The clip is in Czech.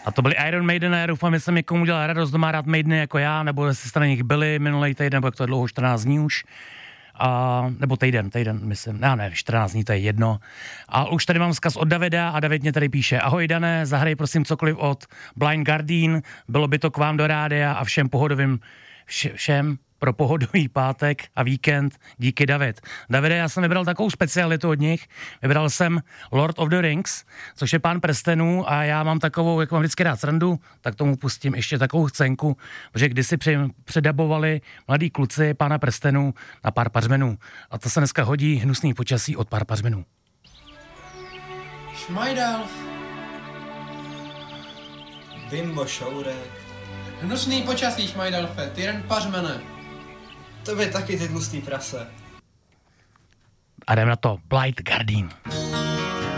A to byli Iron Maiden a já doufám, že jsem někomu udělal radost, kdo má rád Maideny jako já, nebo jestli jste na nich byli minulý týden, nebo jak to je dlouho, 14 dní už. Nebo týden, myslím. Ne, 14 dní, to je jedno. A už tady mám vzkaz od Davida a David mě tady píše: ahoj Dané, zahraj prosím cokoliv od Blind Guardian, bylo by to k vám do rádia a všem pohodovým, všem pro pohodový pátek a víkend. Díky, David. Davide, já jsem vybral takovou specialitu od nich. Vybral jsem Lord of the Rings, což je Pán prstenů a já mám takovou, jak mám vždycky rád srandu, tak tomu pustím ještě takovou scénku, protože kdysi předabovali mladí kluci Pána prstenů na Pár pařmenů. A to se dneska hodí hnusný počasí od Pár pařmenů. Šmajdal. Bimbo Šourek. Hnusný počasí, Šmajdalfe, ty jen pařmene. To by taky ty tlustý prase. A jdem na to. Blind Guardian.